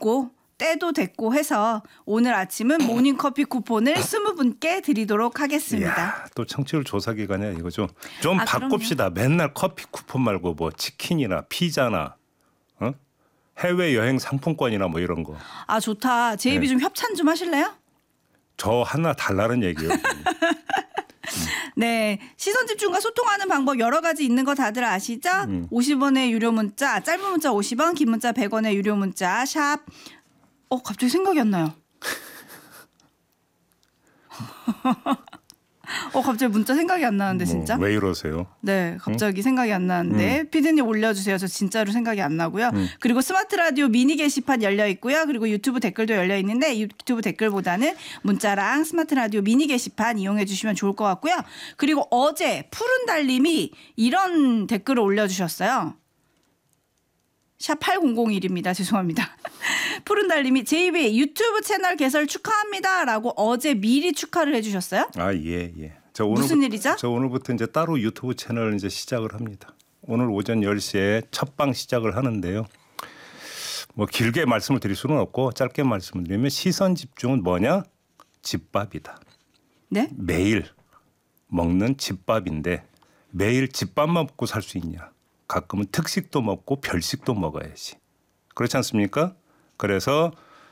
오고 때도 됐고 해서 오늘 아침은 모닝커피 쿠폰을 20분께 드리도록 하겠습니다. 이야, 또 청취율 조사 기간이야 이거죠. 좀 바꿉시다. 그럼요. 맨날 커피 쿠폰 말고 뭐 치킨이나 피자나 해외여행 상품권이나 뭐 이런 거. 아 좋다. 제 입이 좀 협찬 좀 하실래요? 저 하나 달라는 얘기예요. 네, 시선 집중과 소통하는 방법 여러 가지 있는 거 다들 아시죠? 50원의 유료 문자, 짧은 문자 50원, 긴 문자 100원의 유료 문자 샵. 갑자기 생각이 안 나요. 갑자기 문자 생각이 안 나는데 진짜. 왜 이러세요? 네, 갑자기 생각이 안 나는데 피디님 올려주세요. 저 진짜로 생각이 안 나고요. 그리고 스마트 라디오 미니 게시판 열려 있고요. 그리고 유튜브 댓글도 열려 있는데 유튜브 댓글보다는 문자랑 스마트 라디오 미니 게시판 이용해 주시면 좋을 것 같고요. 그리고 어제 푸른 달님이 이런 댓글을 올려주셨어요. 샵 8001입니다. 죄송합니다. 푸른 달님이 JB 유튜브 채널 개설 축하합니다. 라고 어제 미리 축하를 해주셨어요. 아, 예. 무슨 일이죠? 저 오늘부터 이제 따로 유튜브 채널 이제 시작을 합니다. 오늘 오전 10시에 첫방 시작을 하는데요. 뭐 길게 말씀을 드릴 수는 없고 짧게 말씀을 드리면 시선 집중은 뭐냐? 집밥이다. 네? 매일 먹는 집밥인데 매일 집밥만 먹고 살 수 있냐? 가끔은 특식도 먹고 별식도 먹어야지. 그렇지 않습니까? 그래서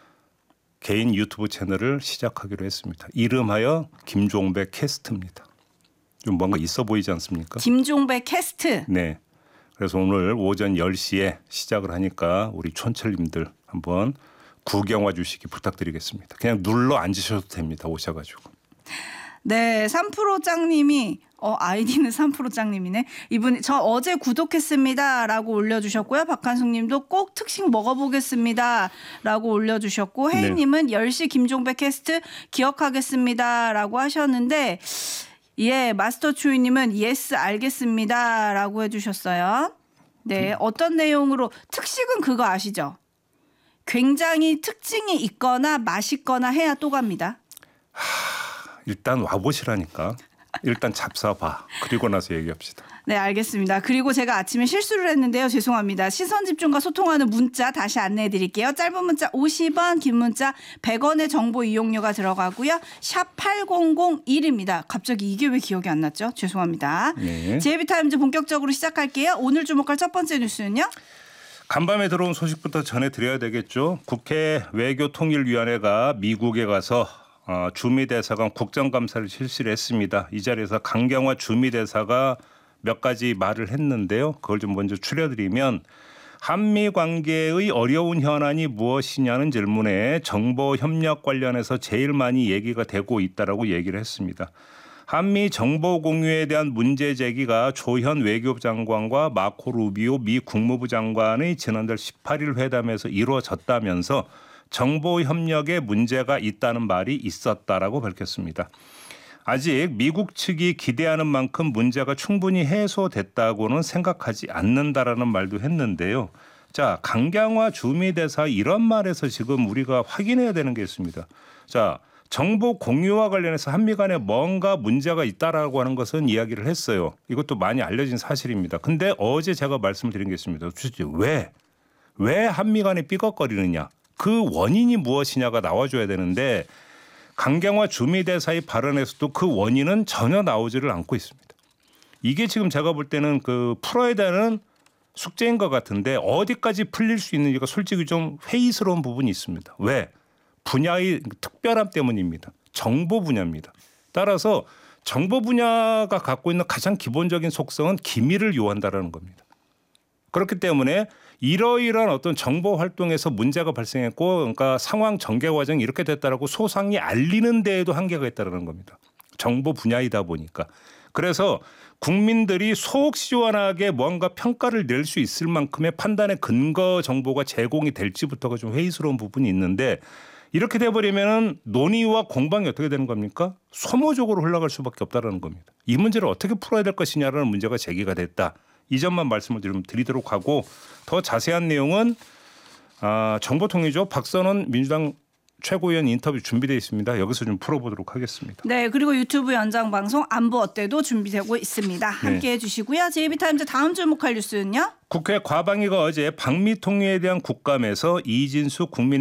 개인 유튜브 채널을 시작하기로 했습니다. 이름하여 김종배 캐스트입니다. 좀 뭔가 있어 보이지 않습니까? 김종배 캐스트. 네. 그래서 오늘 오전 10시에 시작을 하니까 우리 촌철님들 한번 구경 와 주시기 부탁드리겠습니다. 그냥 눌러 앉으셔도 됩니다. 오셔가지고. 네, 3%짱님이 아이디는 3%짱님이네. 이분이 저 어제 구독했습니다라고 올려주셨고요. 박한숙님도 꼭 특식 먹어보겠습니다라고 올려주셨고 혜인님은 10시 김종배 캐스트 기억하겠습니다라고 하셨는데 예, 마스터 추이님은 예스 알겠습니다라고 해주셨어요. 네, 어떤 내용으로 특식은 그거 아시죠? 굉장히 특징이 있거나 맛있거나 해야 또 갑니다. 일단 와보시라니까. 일단 잡숴봐. 그리고 나서 얘기합시다. 네, 알겠습니다. 그리고 제가 아침에 실수를 했는데요. 죄송합니다. 시선 집중과 소통하는 문자 다시 안내해 드릴게요. 짧은 문자 50원, 긴 문자 100원의 정보 이용료가 들어가고요. 샵 8001입니다. 갑자기 이게 왜 기억이 안 났죠? 죄송합니다. 네. JB타임즈 본격적으로 시작할게요. 오늘 주목할 첫 번째 뉴스는요. 간밤에 들어온 소식부터 전해드려야 되겠죠. 국회 외교통일위원회가 미국에 가서 주미대사관 국정감사를 실시를 했습니다. 이 자리에서 강경화 주미대사가 몇 가지 말을 했는데요. 그걸 좀 먼저 추려드리면 한미 관계의 어려운 현안이 무엇이냐는 질문에 정보 협력 관련해서 제일 많이 얘기가 되고 있다라고 얘기를 했습니다. 한미 정보 공유에 대한 문제 제기가 조현 외교부 장관과 마코 루비오 미 국무부 장관의 지난달 18일 회담에서 이루어졌다면서 정보 협력에 문제가 있다는 말이 있었다라고 밝혔습니다. 아직 미국 측이 기대하는 만큼 문제가 충분히 해소됐다고는 생각하지 않는다라는 말도 했는데요. 자, 강경화 주미대사 이런 말에서 지금 우리가 확인해야 되는 게 있습니다. 자, 정보 공유와 관련해서 한미 간에 뭔가 문제가 있다라고 하는 것은 이야기를 했어요. 이것도 많이 알려진 사실입니다. 근데 어제 제가 말씀을 드린 게 있습니다. 도대체 왜 한미 간에 삐걱거리느냐? 그 원인이 무엇이냐가 나와줘야 되는데 강경화 주미대사의 발언에서도 그 원인은 전혀 나오지를 않고 있습니다. 이게 지금 제가 볼 때는 그 풀어야 되는 숙제인 것 같은데 어디까지 풀릴 수 있는지가 솔직히 좀 회의스러운 부분이 있습니다. 왜? 분야의 특별함 때문입니다. 정보 분야입니다. 따라서 정보 분야가 갖고 있는 가장 기본적인 속성은 기밀을 요한다라는 겁니다. 그렇기 때문에 이러이러한 어떤 정보 활동에서 문제가 발생했고 그러니까 상황 전개 과정이 이렇게 됐다라고 소상히 알리는 데에도 한계가 있다는 겁니다. 정보 분야이다 보니까. 그래서 국민들이 속 시원하게 뭔가 평가를 낼 수 있을 만큼의 판단의 근거 정보가 제공이 될지부터가 좀 회의스러운 부분이 있는데 이렇게 돼버리면 논의와 공방이 어떻게 되는 겁니까? 소모적으로 흘러갈 수밖에 없다는 겁니다. 이 문제를 어떻게 풀어야 될 것이냐라는 문제가 제기가 됐다. 이 점만 말씀을 드리도록 하고 더 자세한 내용은 정보통일조 박선원 민주당 최고위원 인터뷰 준비되어 있습니다. 여기서 좀 풀어보도록 하겠습니다. 네, 그리고 유튜브 연장 방송 안부 어때도 준비되고 있습니다. 함께해 주시고요. JB타임즈 다음 주목할 뉴스는요. 국회 과방위가 어제 방미통일에 대한 국감에서 이진수 국민